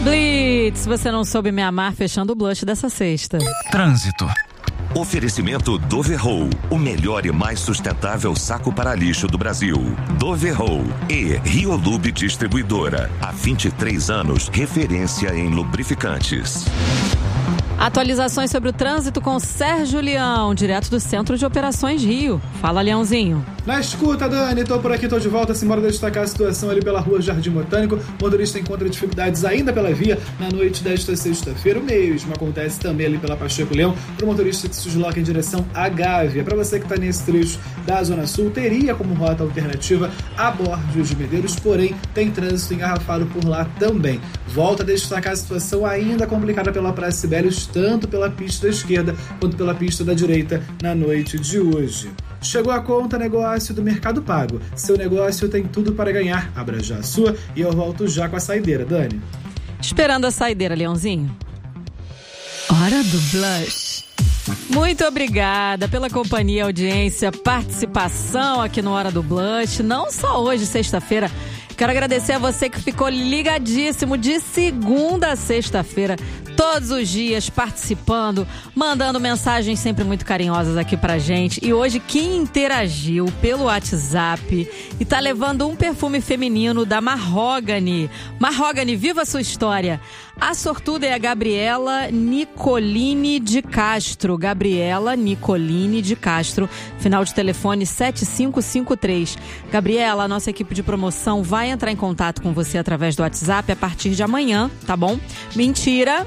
Blitz, você não soube me amar, fechando o blush dessa sexta. Trânsito. Oferecimento Doverroll, o melhor e mais sustentável saco para lixo do Brasil. Doverroll e Riolube Distribuidora. Há 23 anos, referência em lubrificantes. Atualizações sobre o trânsito com Sérgio Leão, direto do Centro de Operações Rio. Fala, Leãozinho. Na escuta, Dani, tô por aqui, tô de volta. Simbora destacar a situação ali pela rua Jardim Botânico. O motorista encontra dificuldades ainda pela via na noite desta sexta-feira. O mesmo acontece também ali pela Pacheco Leão, para o motorista que se desloca em direção à Gávea. Para você que está nesse trecho da Zona Sul, teria como rota alternativa a Borges de Medeiros, porém tem trânsito engarrafado por lá também. Volta a destacar a situação ainda complicada pela Praça Sibelius, tanto pela pista da esquerda quanto pela pista da direita na noite de hoje. Chegou a conta negócio do Mercado Pago. Seu negócio tem tudo para ganhar. Abra já a sua e eu volto já com a saideira, Dani. Esperando a saideira, Leãozinho. Hora do Blush. Muito obrigada pela companhia, audiência, participação aqui no Hora do Blush. Não só hoje, sexta-feira. Quero agradecer a você que ficou ligadíssimo de segunda a sexta-feira, todos os dias participando, mandando mensagens sempre muito carinhosas aqui pra gente. E hoje quem interagiu pelo WhatsApp e tá levando um perfume feminino da Mahogany. Mahogany, viva a sua história! A sortuda é a Gabriela Nicolini de Castro. Gabriela Nicolini de Castro, final de telefone 7553. Gabriela, a nossa equipe de promoção vai entrar em contato com você através do WhatsApp a partir de amanhã, tá bom? Mentira.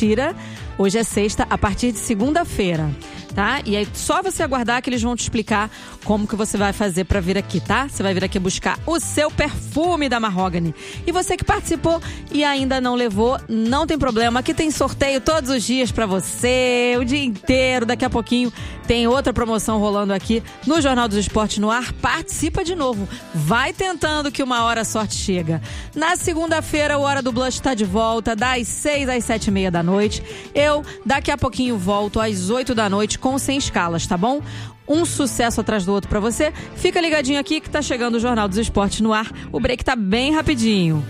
Hoje é sexta, a partir de segunda-feira, tá? E aí só você aguardar que eles vão te explicar como que você vai fazer pra vir aqui, tá? Você vai vir aqui buscar o seu perfume da Mahogany. E você que participou e ainda não levou, não tem problema. Aqui tem sorteio todos os dias pra você, o dia inteiro. Daqui a pouquinho tem outra promoção rolando aqui no Jornal dos Esportes no Ar. Participa de novo. Vai tentando que uma hora a sorte chega. Na segunda-feira, o Hora do Blush tá de volta, das 6 às 7h30 da noite. Eu, daqui a pouquinho, volto às 8 da noite com Sem Escalas, tá bom? Um sucesso atrás do outro pra você. Fica ligadinho aqui que tá chegando o Jornal dos Esportes no ar. O break tá bem rapidinho.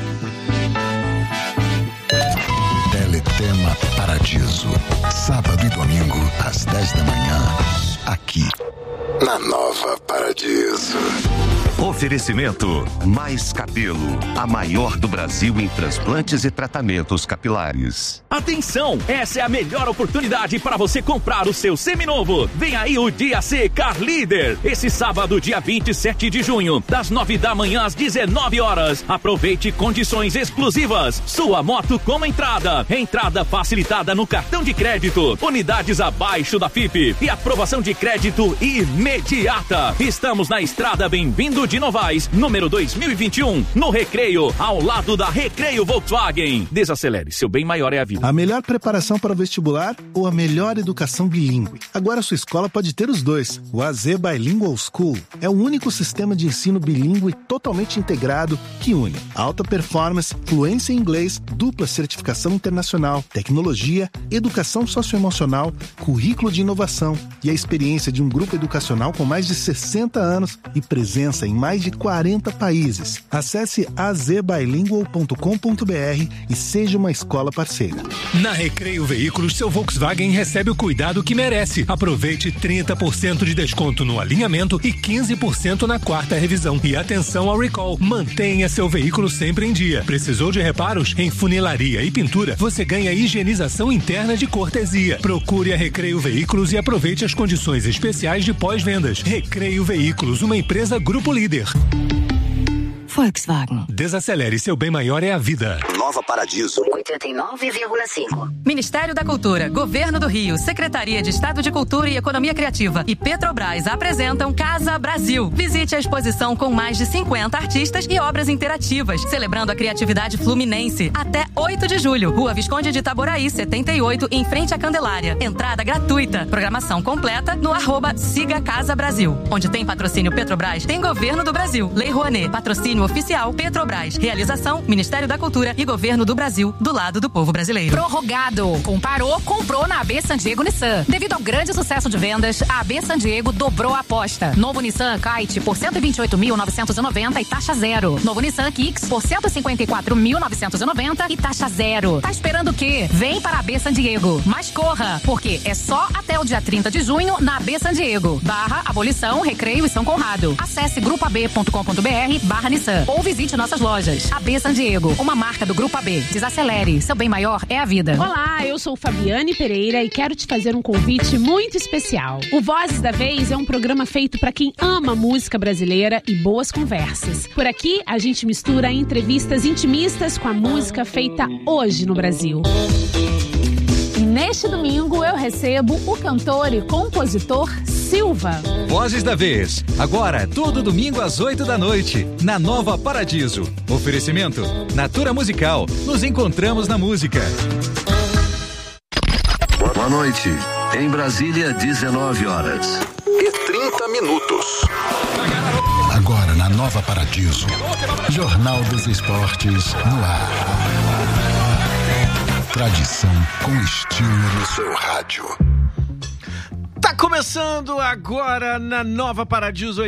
Teletema Paradiso. Sábado e domingo, às 10 da manhã. Aqui, na Nova Paradiso. Oferecimento Mais Cabelo, a maior do Brasil em transplantes e tratamentos capilares. Atenção, essa é a melhor oportunidade para você comprar o seu seminovo. Vem aí o Dia C Car Leader. Esse sábado, dia 27 de junho, das 9 da manhã às 19 horas. Aproveite condições exclusivas. Sua moto com entrada. Entrada facilitada no cartão de crédito. Unidades abaixo da FIP. E aprovação de crédito imediata. Estamos na estrada Bem-vindo de Novaes, número 2021, no Recreio, ao lado da Recreio Volkswagen. Desacelere, seu bem maior é a vida. A melhor preparação para o vestibular ou a melhor educação bilíngue? Agora sua escola pode ter os dois. O AZ Bilingual School é o único sistema de ensino bilíngue totalmente integrado que une alta performance, fluência em inglês, dupla certificação internacional, tecnologia, educação socioemocional, currículo de inovação e a experiência de um grupo educacional com mais de 60 anos e presença em mais de 40 países. Acesse azbilingual.com.br e seja uma escola parceira. Na Recreio Veículos, seu Volkswagen recebe o cuidado que merece. Aproveite 30% de desconto no alinhamento e 15% na quarta revisão. E atenção ao recall. Mantenha seu veículo sempre em dia. Precisou de reparos? Em funilaria e pintura, você ganha higienização interna de cortesia. Procure a Recreio Veículos e aproveite as condições especiais de pós-vendas. Recreio Veículos, uma empresa Grupo Líder. Volkswagen. Desacelere, seu bem maior é a vida. Nova Paradiso. 89,5. Ministério da Cultura, Governo do Rio, Secretaria de Estado de Cultura e Economia Criativa e Petrobras apresentam Casa Brasil. Visite a exposição com mais de 50 artistas e obras interativas, celebrando a criatividade fluminense. Até 8 de julho, Rua Visconde de Itaboraí, 78, em frente à Candelária. Entrada gratuita. Programação completa no @Siga Casa Brasil. Onde tem patrocínio Petrobras, tem Governo do Brasil. Lei Rouanet. Patrocínio oficial Petrobras. Realização Ministério da Cultura e Governo do Brasil, do lado do povo brasileiro. Prorrogado. Comparou, comprou na AB San Diego Nissan. Devido ao grande sucesso de vendas, a AB San Diego dobrou a aposta. Novo Nissan Kite por 128.990 e taxa zero. Novo Nissan Kicks por 154.990 e taxa zero. Tá esperando o quê? Vem para a AB San Diego. Mas corra, porque é só até o dia 30 de junho na AB San Diego. Abolição, Recreio e São Conrado. Acesse grupoab.com.br/Nissan ou visite nossas lojas. AB San Diego, uma marca do Grupo AB. Desacelere, seu bem maior é a vida. Olá, eu sou Fabiane Pereira e quero te fazer um convite muito especial. O Vozes da Vez é um programa feito para quem ama música brasileira e boas conversas. Por aqui, a gente mistura entrevistas intimistas com a música feita hoje no Brasil. E neste domingo eu recebo o cantor e compositor Silva. Vozes da Vez, agora todo domingo às 8 da noite, na Nova Paradiso. Oferecimento Natura Musical, nos encontramos na música. Boa noite, em Brasília 19 horas e 30 minutos. Agora na Nova Paradiso, Jornal dos Esportes no ar. Tradição com estilo no seu rádio. Tá começando agora na Nova Paradiso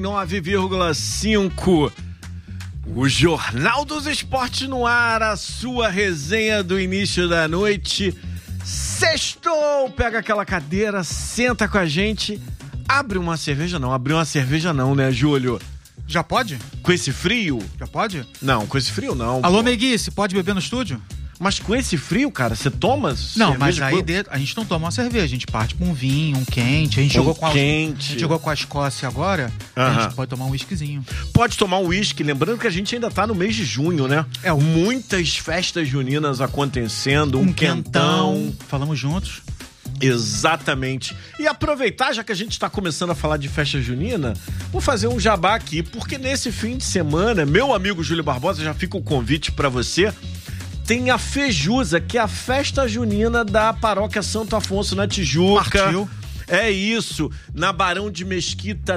89,5. O Jornal dos Esportes no ar, a sua resenha do início da noite. Sextou! Pega aquela cadeira, senta com a gente. Abre uma cerveja não, né, Júlio? Já pode? Com esse frio? Já pode? Não, com esse frio não. Alô, Meguice, pode beber no estúdio? Mas com esse frio, cara, você toma Não, mas aí a gente não toma uma cerveja, a gente parte pra um vinho, um quente. A gente jogou com a Escócia agora, a gente pode tomar um whiskyzinho. Pode tomar um whisky, lembrando que a gente ainda tá no mês de junho, né? Muitas festas juninas acontecendo, um quentão. Falamos juntos. Exatamente. E aproveitar, já que a gente está começando a falar de festa junina, vou fazer um jabá aqui, porque nesse fim de semana, meu amigo Júlio Barbosa, já fica o convite para você, tem a Fejusa, que é a festa junina da Paróquia Santo Afonso na Tijuca. Partiu. É isso, na Barão de Mesquita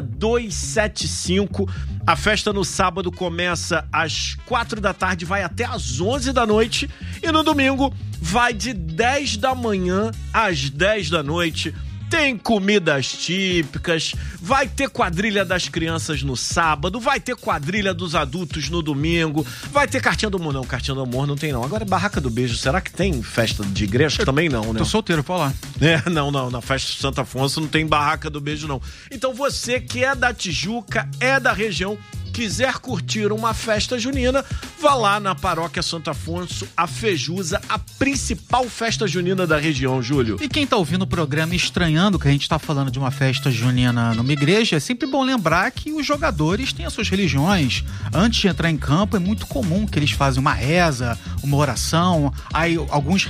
275. A festa no sábado começa às 4 da tarde, vai até às 11 da noite. E no domingo vai de 10 da manhã às 10 da noite. Tem comidas típicas, vai ter quadrilha das crianças no sábado, vai ter quadrilha dos adultos no domingo, vai ter cartinha do amor. Não, cartinha do amor não tem não. Agora, Barraca do Beijo, será que tem festa de igreja? Também não, né? Tô solteiro, pode lá. Não, na festa de Santo Afonso não tem Barraca do Beijo não. Então você que é da Tijuca, é da região, quiser curtir uma festa junina, vá lá na Paróquia Santo Afonso, a Fejusa, a principal festa junina da região, Júlio. E quem tá ouvindo o programa estranhando que a gente tá falando de uma festa junina numa igreja, é sempre bom lembrar que os jogadores têm as suas religiões. Antes de entrar em campo, é muito comum que eles fazem uma reza, uma oração. Aí alguns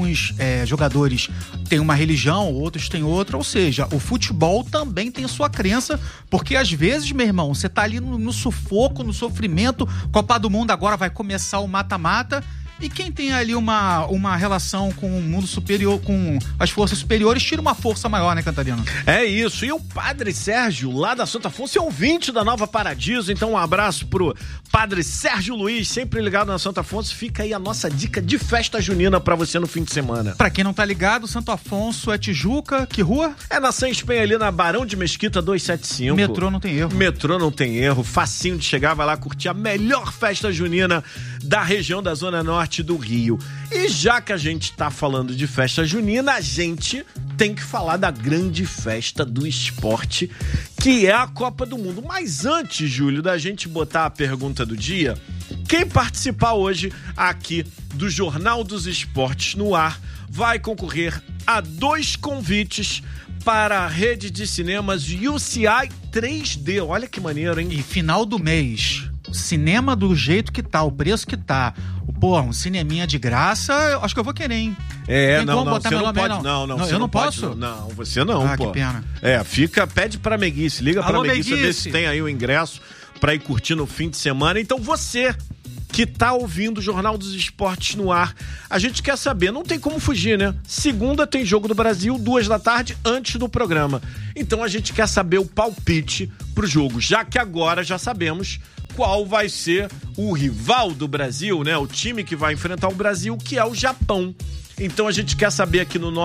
jogadores têm uma religião, outros têm outra. Ou seja, o futebol também tem a sua crença, porque às vezes, meu irmão, você tá ali no sufoco, no sofrimento, Copa do Mundo agora vai começar o mata-mata, e quem tem ali uma relação com o mundo superior, com as forças superiores, tira uma força maior, né, Cantarina? É isso, e o Padre Sérgio, lá da Santo Afonso, é ouvinte da Nova Paradiso, então um abraço pro Padre Sérgio Luiz, sempre ligado na Santo Afonso. Fica aí a nossa dica de festa junina pra você no fim de semana. Pra quem não tá ligado, Santo Afonso é Tijuca, que rua? É na Sans Penha, ali na Barão de Mesquita 275. Metrô não tem erro. Metrô não tem erro, facinho de chegar, vai lá curtir a melhor festa junina da região da Zona Norte do Rio. E já que a gente tá falando de festa junina, a gente tem que falar da grande festa do esporte, que é a Copa do Mundo. Mas antes, Júlio, da gente botar a pergunta do dia, quem participar hoje aqui do Jornal dos Esportes no ar vai concorrer a 2 convites para a rede de cinemas UCI 3D. Olha que maneiro, hein? E final do mês, cinema do jeito que tá, o preço que tá. Pô, um cineminha de graça, eu acho que eu vou querer, hein? Você não pode. Não, eu não posso? Não, você não, pô. Que pena. Pede pra Meguice, liga pra Meguice, ver se tem aí o ingresso pra ir curtir no fim de semana. Então você que tá ouvindo o Jornal dos Esportes no ar, a gente quer saber, não tem como fugir, né? Segunda tem Jogo do Brasil, 2 da tarde, antes do programa. Então a gente quer saber o palpite pro jogo, já que agora já sabemos qual vai ser o rival do Brasil, né? O time que vai enfrentar o Brasil, que é o Japão. Então a gente quer saber aqui no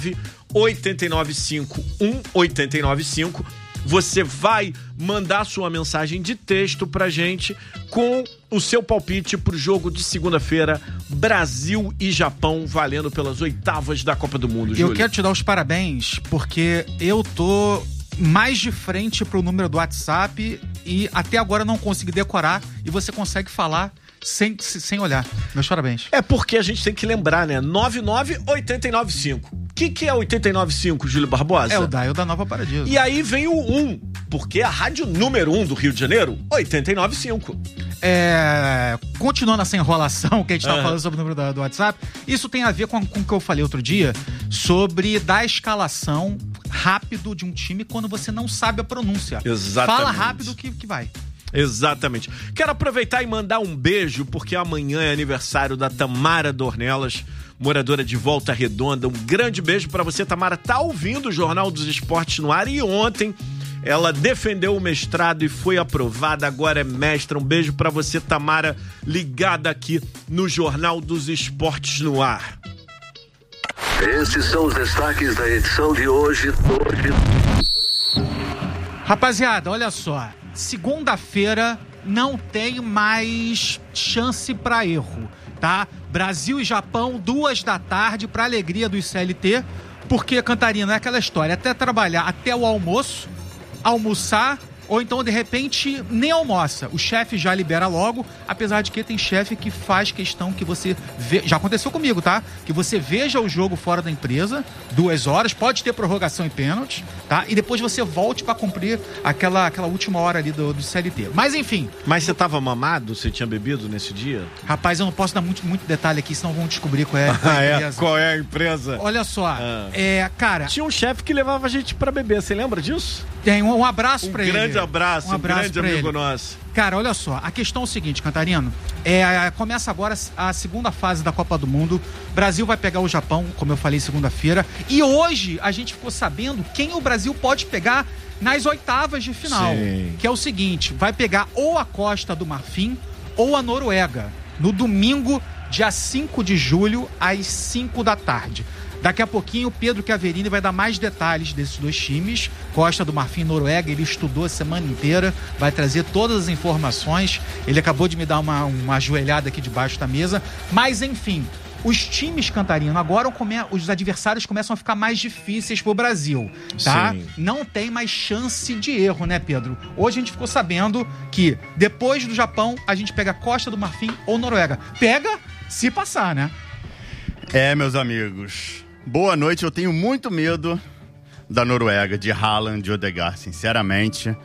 99-895-1895. Você vai mandar sua mensagem de texto pra gente com o seu palpite pro jogo de segunda-feira, Brasil e Japão, valendo pelas oitavas da Copa do Mundo, Júlio. Eu quero te dar os parabéns, porque eu tô mais de frente pro número do WhatsApp e até agora não consegui decorar e você consegue falar sem olhar. Meus parabéns. É porque a gente tem que lembrar, né? 99895. O que é 895, Júlio Barbosa? É o dial da Nova Paradiso. E aí vem o 1, porque a rádio número 1 do Rio de Janeiro, 895. Continuando essa enrolação que a gente tá falando sobre o número do WhatsApp, isso tem a ver com o que eu falei outro dia sobre dar escalação rápido de um time quando você não sabe a pronúncia. Exatamente. Fala rápido que vai. Exatamente. Quero aproveitar e mandar um beijo, porque amanhã é aniversário da Tamara Dornelas, moradora de Volta Redonda. Um grande beijo pra você, Tamara. Tá ouvindo o Jornal dos Esportes no ar e ontem ela defendeu o mestrado e foi aprovada, agora é mestra. Um beijo pra você, Tamara, ligada aqui no Jornal dos Esportes no ar. Esses são os destaques da edição de hoje. Rapaziada, olha só. Segunda-feira não tem mais chance pra erro, tá? Brasil e Japão, 14h, pra alegria dos CLT, porque, Cantarina, é aquela história, até trabalhar, até o almoço, almoçar, ou então, de repente, nem almoça. O chefe já libera logo, apesar de que tem chefe que faz questão que você já aconteceu comigo, tá? Que você veja o jogo fora da empresa, 2 horas, pode ter prorrogação e pênalti, tá? E depois você volte pra cumprir aquela última hora ali do CLT. Mas, enfim. Mas você tava mamado? Você tinha bebido nesse dia? Rapaz, eu não posso dar muito detalhe aqui, senão vão descobrir qual é a empresa. Qual é a empresa? Olha só, cara... Tinha um chefe que levava a gente pra beber, você lembra disso? Tem um abraço pra ele. Grande abraço, um grande amigo nosso. Cara, olha só, a questão é o seguinte, Cantarino, começa agora a segunda fase da Copa do Mundo, Brasil vai pegar o Japão, como eu falei, segunda-feira, e hoje a gente ficou sabendo quem o Brasil pode pegar nas oitavas de final. Sim. Que é o seguinte, vai pegar ou a Costa do Marfim ou a Noruega, no domingo, dia 5 de julho, às 5 da tarde. Daqui a pouquinho o Pedro Chiaverini vai dar mais detalhes desses dois times, Costa do Marfim e Noruega. Ele estudou a semana inteira, vai trazer todas as informações. Ele acabou de me dar uma ajoelhada aqui debaixo da mesa, mas enfim, os times, Cantarino, agora os adversários começam a ficar mais difíceis pro Brasil, tá? Sim. Não tem mais chance de erro, né, Pedro? Hoje a gente ficou sabendo que depois do Japão a gente pega Costa do Marfim ou Noruega. Pega se passar, né? Meus amigos, boa noite. Eu tenho muito medo da Noruega, de Haaland, de Odegaard, sinceramente.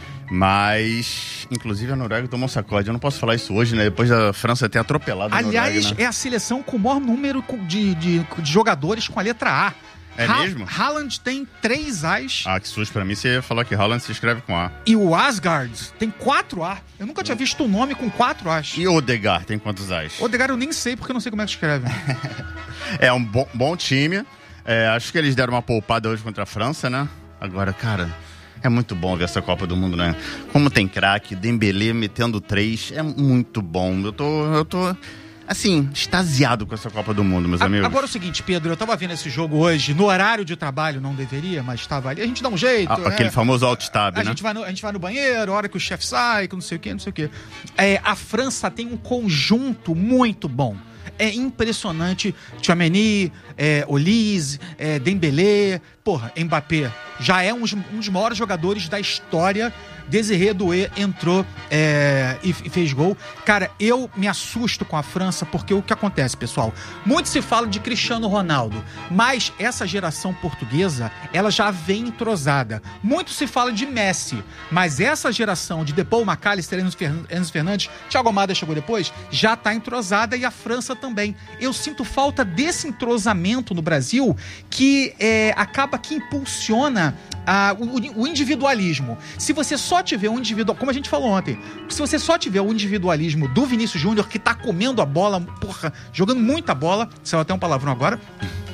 Mas, inclusive, a Noruega tomou um sacode. Eu não posso falar isso hoje, né? Depois da França ter atropelado a Noruega. Aliás, é a seleção com o maior número de jogadores com a letra A. É mesmo? Haaland tem 3 As. Ah, que susto pra mim você ia falar que Haaland se escreve com A. E o Asgard tem 4 A. Eu nunca tinha visto um nome com 4 As. E o Odegaard tem quantos As? Odegaard eu nem sei, porque eu não sei como é que escreve. É um bom time. Acho que eles deram uma poupada hoje contra a França, né? Agora, cara, é muito bom ver essa Copa do Mundo, né? Como tem craque, Dembélé metendo 3, é muito bom. Eu tô assim, extasiado com essa Copa do Mundo, meus amigos. Agora é o seguinte, Pedro, eu tava vendo esse jogo hoje, no horário de trabalho, não deveria, mas estava ali. A gente dá um jeito. Aquele famoso alt-tab, né? A gente vai no banheiro, a hora que o chefe sai, que não sei o quê. A França tem um conjunto muito bom. É impressionante. Tchouaméni, Olise, Dembélé, Mbappé. Já é um dos maiores jogadores da história. Désiré Doué entrou e fez gol. Cara, eu me assusto com a França, porque o que acontece, pessoal? Muito se fala de Cristiano Ronaldo, mas essa geração portuguesa, ela já vem entrosada. Muito se fala de Messi, mas essa geração de De Paul, McAllister, Enzo Fernandes, Thiago Almada chegou depois, já tá entrosada, e a França também. Eu sinto falta desse entrosamento no Brasil, que acaba que impulsiona o individualismo. Se você só tiver um individual, como a gente falou ontem, se você só tiver o individualismo do Vinícius Júnior, que tá comendo a bola, jogando muita bola, saiu até um palavrão agora,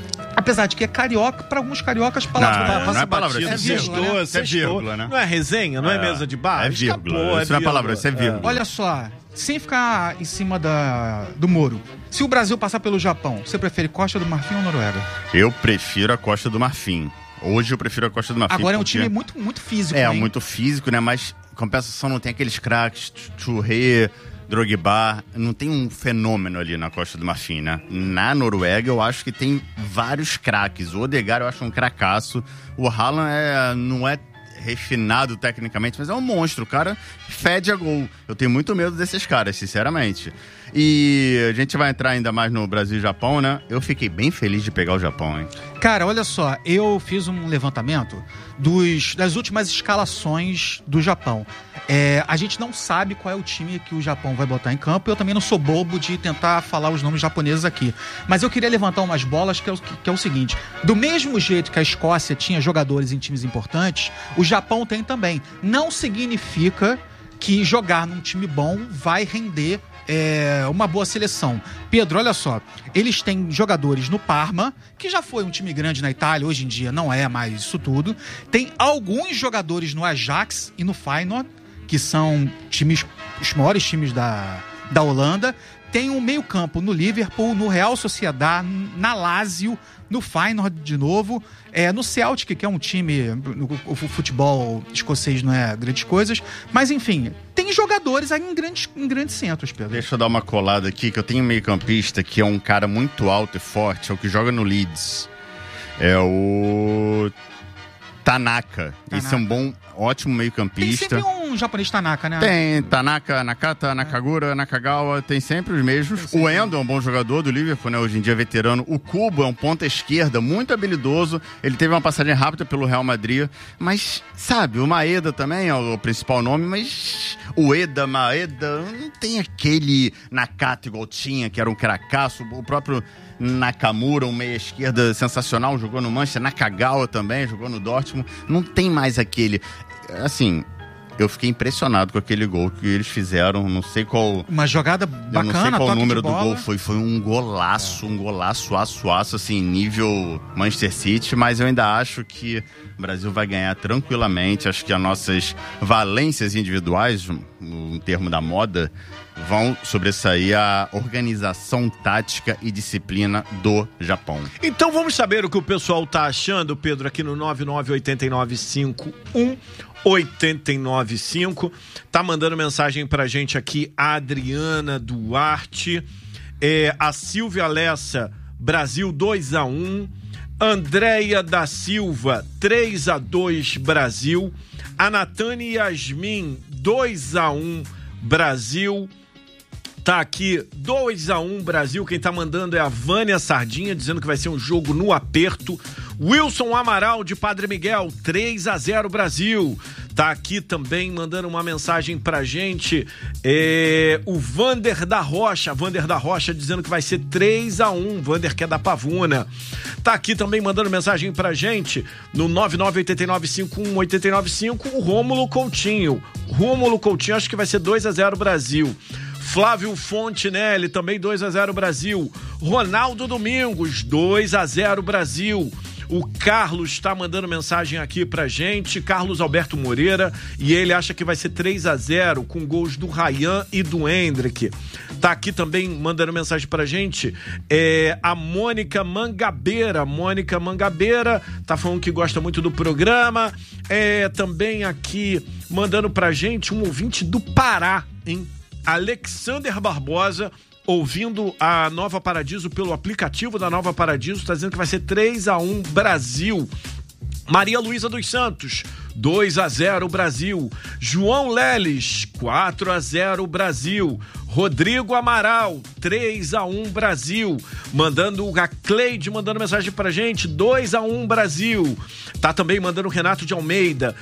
Apesar de que é carioca, para alguns cariocas, palavra não é palavra, batido, é vírgula, né? Não é resenha, não é mesa de bar? É vírgula. Isso não é palavra, isso é vírgula. Olha só, sem ficar em cima do muro, se o Brasil passar pelo Japão, você prefere Costa do Marfim ou Noruega? Eu prefiro a Costa do Marfim. Hoje eu prefiro a Costa do Marfim. Agora é um time muito, muito físico, né? hein? Muito físico, né? Mas, compensação, não tem aqueles craques, Touré, Drogba, não tem um fenômeno ali na Costa do Marfim, né? Na Noruega eu acho que tem vários craques. O Odegaard eu acho um cracaço. O Haaland não é refinado tecnicamente, mas é um monstro. O cara fede a gol. Eu tenho muito medo desses caras, sinceramente. E a gente vai entrar ainda mais no Brasil e Japão, né? Eu fiquei bem feliz de pegar o Japão, hein? Cara, olha só, eu fiz um levantamento das últimas escalações do Japão. A gente não sabe qual é o time que o Japão vai botar em campo. Eu também não sou bobo de tentar falar os nomes japoneses aqui. Mas eu queria levantar umas bolas que é o seguinte. Do mesmo jeito que a Escócia tinha jogadores em times importantes, o Japão tem também. Não significa que jogar num time bom vai render uma boa seleção. Pedro, olha só, eles têm jogadores no Parma, que já foi um time grande na Itália, hoje em dia não é mais isso tudo. Tem alguns jogadores no Ajax e no Feyenoord, que são os maiores times da Holanda. Tem um meio-campo no Liverpool, no Real Sociedad, na Lazio, no Feyenoord de novo, no Celtic, que é um time, o futebol escocês não é grandes coisas, mas enfim, tem jogadores aí em grandes centros, Pedro. Deixa eu dar uma colada aqui, que eu tenho um meio-campista que é um cara muito alto e forte, é o que joga no Leeds. É o Tanaka. Esse é um ótimo meio-campista. Tem sempre um japonês Tanaka, né? Tem Tanaka, Nakata, Nakagura, Nakagawa, tem sempre os mesmos. O Endo é um bom jogador do Liverpool, né? Hoje em dia veterano. O Kubo é um ponta esquerda muito habilidoso. Ele teve uma passagem rápida pelo Real Madrid. Mas, sabe, o Maeda também é o principal nome, mas o Maeda, não tem aquele Nakata igual tinha, que era um cracaço. O próprio Nakamura, um meia esquerda sensacional, jogou no Manchester. Nakagawa também, jogou no Dortmund. Não tem mais aquele... Assim, eu fiquei impressionado com aquele gol que eles fizeram. Não sei qual... Uma jogada bacana, eu não sei qual o número do bola. gol foi. Foi um golaço, aço, assim, nível Manchester City. Mas eu ainda acho que o Brasil vai ganhar tranquilamente. Acho que as nossas valências individuais, no termo da moda, vão sobressair a organização tática e disciplina do Japão. Então vamos saber o que o pessoal tá achando, Pedro, aqui no 998951895. Tá mandando mensagem pra gente aqui a Adriana Duarte, a Silvia Lessa, Brasil 2-1, Andréia da Silva 3-2 Brasil, a Natane Yasmin 2-1 Brasil. Tá aqui 2-1 Brasil. Quem tá mandando é a Vânia Sardinha, dizendo que vai ser um jogo no aperto. Wilson Amaral de Padre Miguel, 3-0 Brasil. Tá aqui também mandando uma mensagem pra gente o Vander da Rocha dizendo que vai ser 3-1. Vander, que é da Pavuna. Tá aqui também mandando mensagem pra gente no 9989518995, o Rômulo Coutinho, acho que vai ser 2-0 Brasil. Flávio Fontinelli, também 2-0 Brasil. Ronaldo Domingos, 2-0 Brasil. O Carlos está mandando mensagem aqui pra gente, Carlos Alberto Moreira, e ele acha que vai ser 3-0 com gols do Ryan e do Hendrick. Tá aqui também mandando mensagem pra gente a Mônica Mangabeira. Mônica Mangabeira tá falando que gosta muito do programa. Também aqui mandando pra gente um ouvinte do Pará, hein? Alexander Barbosa, ouvindo a Nova Paradiso pelo aplicativo da Nova Paradiso, está dizendo que vai ser 3-1 Brasil. Maria Luísa dos Santos, 2-0 Brasil. João Leles, 4-0 Brasil. Rodrigo Amaral, 3-1 Brasil. Mandando a Cleide, mandando mensagem pra gente, 2-1 Brasil. Tá também mandando o Renato de Almeida,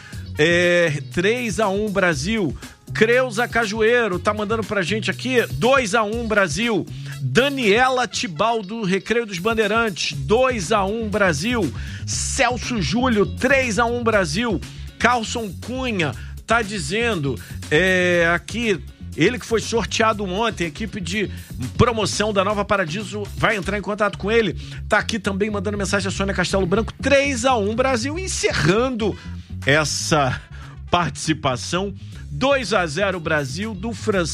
3-1 Brasil. Creuza Cajueiro tá mandando pra gente aqui, 2-1 Brasil. Daniela Tibaldo, Recreio dos Bandeirantes, 2-1 Brasil. Celso Júlio, 3-1 Brasil. Carlson Cunha tá dizendo aqui Ele que foi sorteado ontem, a equipe de promoção da Nova Paradiso vai entrar em contato com ele. Tá aqui também mandando mensagem a Sônia Castelo Branco, 3-1 Brasil, encerrando essa participação. 2-0 Brasil do Francisco.